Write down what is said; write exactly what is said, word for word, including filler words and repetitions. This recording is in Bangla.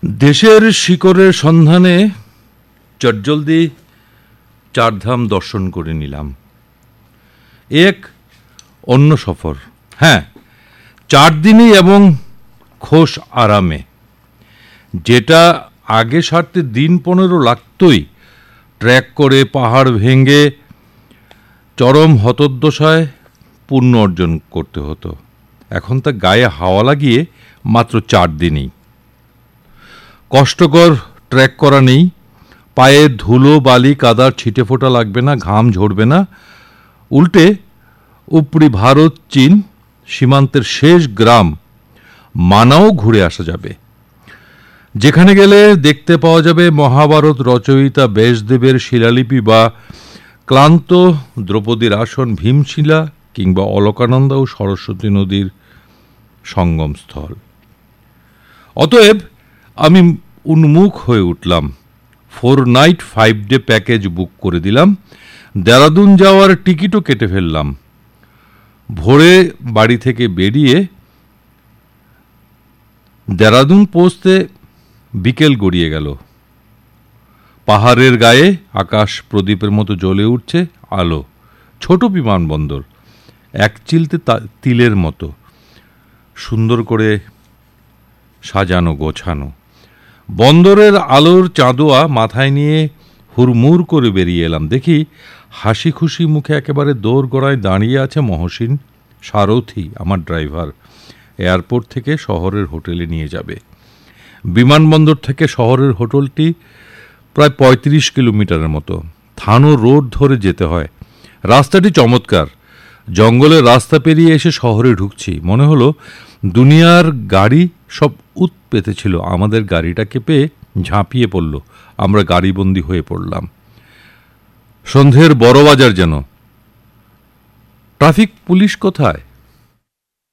দেশের শিকড়ের সন্ধানে চটজলদি চারধাম দর্শন করে নিলাম। এক অন্য সফর, হ্যাঁ, চার দিনই এবং খোশ আরামে। যেটা আগে সারতে দিন পনেরো লাগতই, ট্র্যাক করে পাহাড় ভেঙে চরম হতোদ্দশায় পুণ্য অর্জন করতে হতো, এখন তা গায়ে হাওয়া লাগিয়ে মাত্র চার দিনই। কষ্টকর ট্র্যাক করা নেই, পায়ে ধুলো বালি কাদার ছিটে ফোঁটা লাগবে না, ঘাম ঝরবে না। উল্টে উপরি ভারত চীন সীমান্তের শেষ গ্রাম মানাও ঘুরে আসা যাবে, যেখানে গেলে দেখতে পাওয়া যাবে মহাভারত রচয়িতা ব্যাসদেবের শিলালিপি বা ক্লান্ত দ্রৌপদীর আসন ভীমশিলা কিংবা অলকানন্দা ও সরস্বতী নদীর সঙ্গমস্থল। অতএব আমি উন্মুখ হয়ে উঠলাম। Four night five day package বুক করে দিলাম। দেরাদুন যাওয়ার টিকিটও কেটে ফেললাম। ভোরে বাড়ি থেকে বেরিয়ে দেরাদুন পৌঁছতে বিকেল গড়িয়ে গেল। পাহাড়ের গায়ে আকাশ প্রদীপের মতো জ্বলে উঠছে আলো। ছোট বিমানবন্দর, এক চিলতে তিলের মতো সুন্দর করে সাজানো গোছানো। বন্দরের আলোর চাঁদোয়া মাথায় নিয়ে হুড়মুড় করে বেরিয়ে এলাম। দেখি হাসি খুশি মুখে একেবারে দৌড় গড়ায় দাঁড়িয়ে আছে মহসিন সারথি, আমার ড্রাইভার। এয়ারপোর্ট থেকে শহরের হোটেলে নিয়ে যাবে। বিমানবন্দর থেকে শহরের হোটেলটি প্রায় পঁয়ত্রিশ কিলোমিটারের মতো। থানো রোড ধরে যেতে হয়। রাস্তাটি চমৎকার। জঙ্গলের রাস্তা পেরিয়ে এসে শহরে ঢুকছি। মনে হলো দুনিয়ার গাড়ি সব উত পেতেছিল, আমাদের গাড়িটাকে পেয়ে ঝাঁপিয়ে পড়ল। আমরা গাড়িবন্দি হয়ে পড়লাম। সন্ধ্যের বড় বাজার যেন। ট্রাফিক পুলিশ কোথায়?